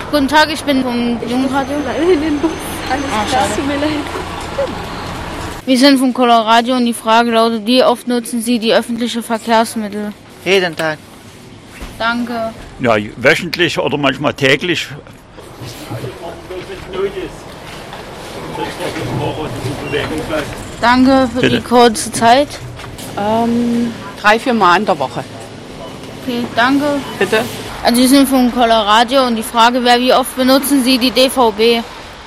Guten Tag, ich bin vom Jugendradio. Leider in den Bus. Alles klar, tut mir leid. Wir sind vom Coloradio und die Frage lautet, wie oft nutzen Sie die öffentlichen Verkehrsmittel? Jeden Tag. Danke. Ja, wöchentlich oder manchmal täglich. Danke für die kurze Zeit. 3-4 Mal in der Woche. Okay, danke. Bitte? Also wir sind vom Coloradio und die Frage wäre, wie oft benutzen Sie die DVB?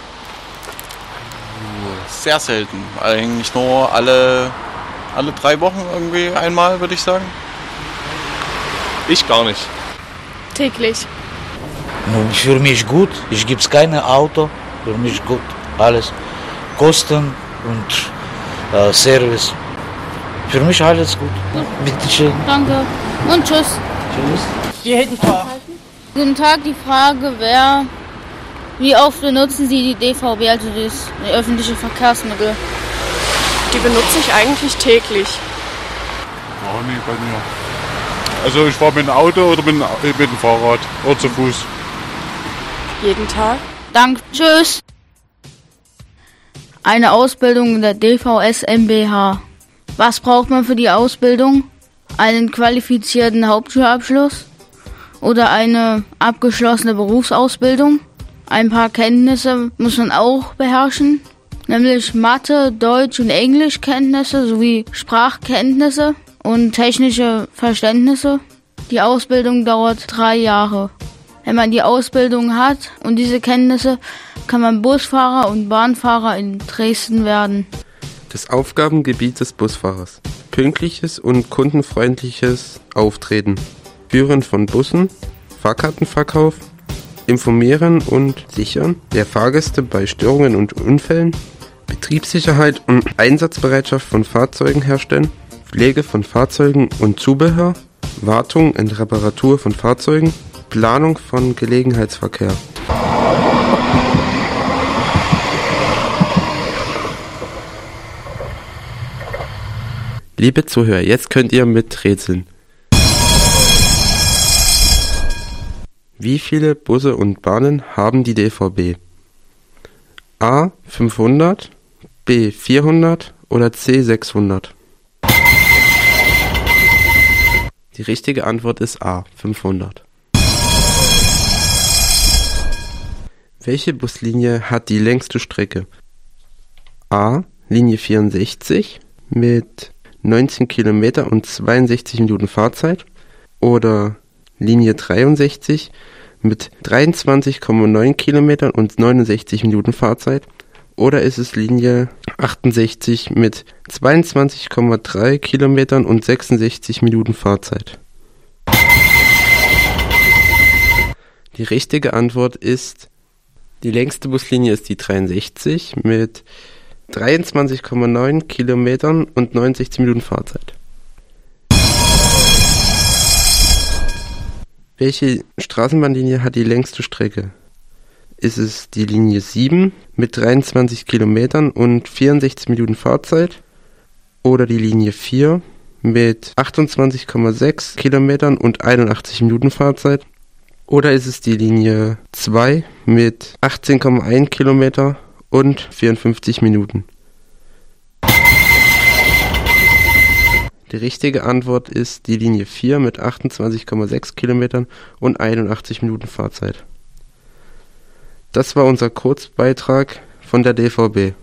Sehr selten. Eigentlich nur alle 3 Wochen irgendwie einmal, würde ich sagen. Ich gar nicht. Täglich. Für mich gut. Ich gebe keine Auto. Für mich gut. Alles. Kosten und Service. Für mich alles gut. Bitte schön. Danke. Und tschüss. Tschüss. Jeden Tag. Guten Tag, die Frage wäre, wie oft benutzen Sie die DVB, also die öffentlichen Verkehrsmittel? Die benutze ich eigentlich täglich. Gar nicht bei mir. Also ich fahre mit dem Auto oder mit dem Fahrrad oder zu Fuß. Jeden Tag. Danke. Tschüss. Eine Ausbildung in der DVS MBH. Was braucht man für die Ausbildung? Einen qualifizierten Hauptschulabschluss oder eine abgeschlossene Berufsausbildung? Ein paar Kenntnisse muss man auch beherrschen, nämlich Mathe, Deutsch und Englischkenntnisse sowie Sprachkenntnisse und technische Verständnisse. Die Ausbildung dauert 3 Jahre. Wenn man die Ausbildung hat und diese Kenntnisse, kann man Busfahrer und Bahnfahrer in Dresden werden. Das Aufgabengebiet des Busfahrers: pünktliches und kundenfreundliches Auftreten, Führen von Bussen, Fahrkartenverkauf, Informieren und Sichern der Fahrgäste bei Störungen und Unfällen, Betriebssicherheit und Einsatzbereitschaft von Fahrzeugen herstellen, Pflege von Fahrzeugen und Zubehör, Wartung und Reparatur von Fahrzeugen, Planung von Gelegenheitsverkehr. Liebe Zuhörer, jetzt könnt ihr miträtseln. Wie viele Busse und Bahnen haben die DVB? A 500, B 400 oder C 600? Die richtige Antwort ist A 500. Welche Buslinie hat die längste Strecke? A Linie 64 mit 19 Kilometer und 62 Minuten Fahrzeit oder Linie 63 mit 23,9 Kilometern und 69 Minuten Fahrzeit oder ist es Linie 68 mit 22,3 Kilometern und 66 Minuten Fahrzeit? Die richtige Antwort ist, die längste Buslinie ist die 63 mit 23,9 Kilometern und 69 Minuten Fahrzeit. Welche Straßenbahnlinie hat die längste Strecke? Ist es die Linie 7 mit 23 Kilometern und 64 Minuten Fahrzeit? Oder die Linie 4 mit 28,6 Kilometern und 81 Minuten Fahrzeit? Oder ist es die Linie 2 mit 18,1 Kilometer und 54 Minuten? Die richtige Antwort ist die Linie 4 mit 28,6 Kilometern und 81 Minuten Fahrzeit. Das war unser Kurzbeitrag von der DVB.